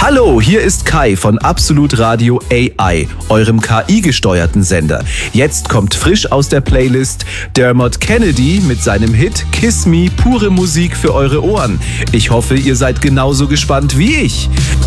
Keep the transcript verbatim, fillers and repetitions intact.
Hallo, hier ist Kai von Absolut Radio A I, eurem K I-gesteuerten Sender. Jetzt kommt frisch aus der Playlist Dermot Kennedy mit seinem Hit Kiss Me, pure Musik für eure Ohren. Ich hoffe, ihr seid genauso gespannt wie ich.